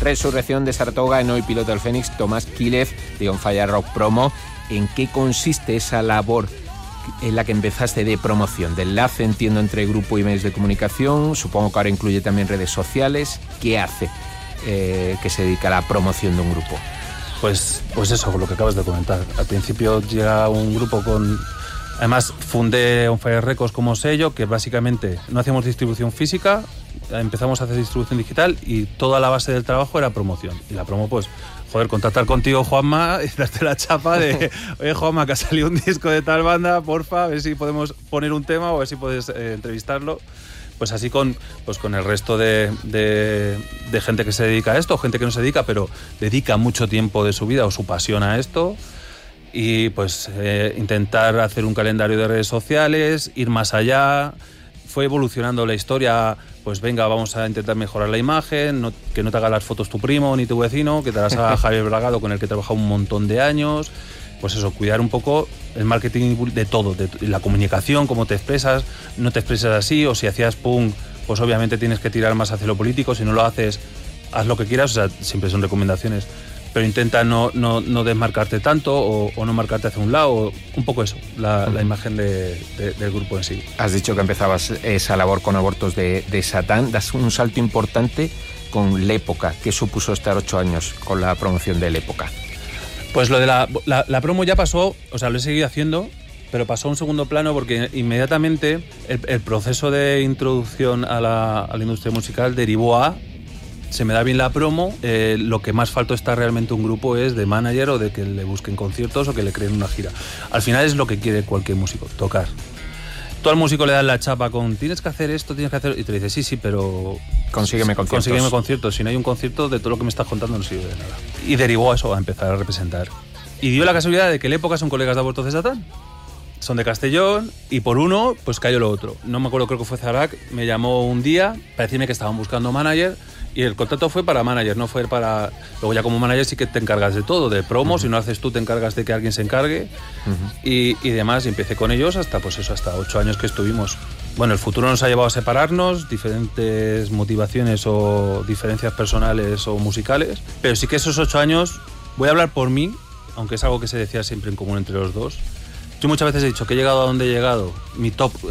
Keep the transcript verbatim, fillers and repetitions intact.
Resurrección de Saratoga, Enoy, Piloto del Fénix, Tomás Kílev, de On Fire Rock Promo. ¿En qué consiste esa labor en la que empezaste de promoción, de enlace, entiendo, entre grupo y medios de comunicación? Supongo que ahora incluye también redes sociales. ¿Qué hace eh, que se dedica a la promoción de un grupo? Pues, pues eso, lo que acabas de comentar. Al principio llega un grupo con... Además, fundé On Fire Records como sello, que básicamente no hacíamos distribución física, empezamos a hacer distribución digital y toda la base del trabajo era promoción. Y la promo, pues, joder, contactar contigo, Juanma, y darte la chapa de, oye, Juanma, que ha salido un disco de tal banda, porfa, a ver si podemos poner un tema o a ver si puedes eh, entrevistarlo. Pues así con, pues con el resto de, de, de gente que se dedica a esto, gente que no se dedica, pero dedica mucho tiempo de su vida o su pasión a esto. Y pues eh, intentar hacer un calendario de redes sociales, ir más allá. Fue evolucionando la historia, pues venga, vamos a intentar mejorar la imagen, no, que no te haga las fotos tu primo ni tu vecino, que te las haga Javier Bragado, con el que he trabajado un montón de años. Pues eso, cuidar un poco el marketing de todo, de la comunicación, cómo te expresas, no te expresas así, o si hacías punk, pues obviamente tienes que tirar más hacia lo político, si no lo haces, haz lo que quieras, o sea, siempre son recomendaciones. Pero intenta no, no, no desmarcarte tanto o, o no marcarte hacia un lado, o un poco eso, la, uh-huh. la imagen de, de, del grupo en sí. Has dicho que empezabas esa labor con Abortos de, de Satán, das un salto importante con L'Época. ¿Qué supuso estar ocho años con la promoción de L'Época? Pues lo de la, la, la promo ya pasó, o sea, lo he seguido haciendo, pero pasó a un segundo plano porque inmediatamente el, el proceso de introducción a la, a la industria musical derivó a... Se me da bien la promo, eh, lo que más falta está realmente un grupo es de manager o de que le busquen conciertos o que le creen una gira. Al final es lo que quiere cualquier músico, tocar. Tú al músico le das la chapa con tienes que hacer esto, tienes que hacer... Y te dice sí, sí, pero... Consígueme conciertos. Consígueme conciertos. Si no hay un concierto, de todo lo que me estás contando no sirve de nada. Y derivó a eso, a empezar a representar. Y dio la casualidad de que L'Época son colegas de Abortos de Satán. Son de Castellón y por uno, pues cayó lo otro. No me acuerdo, creo que fue Zarak, me llamó un día para decirme que estaban buscando manager. Y el contrato fue para manager, no fue para... Luego ya como manager sí que te encargas de todo, de promo, uh-huh. si no haces tú te encargas de que alguien se encargue uh-huh. y, y demás. Y empecé con ellos hasta pues eso, hasta ocho años que estuvimos. Bueno, el futuro nos ha llevado a separarnos, diferentes motivaciones o diferencias personales o musicales, pero sí que esos ocho años, voy a hablar por mí, aunque es algo que se decía siempre en común entre los dos. Yo muchas veces he dicho que he llegado a donde he llegado, mi top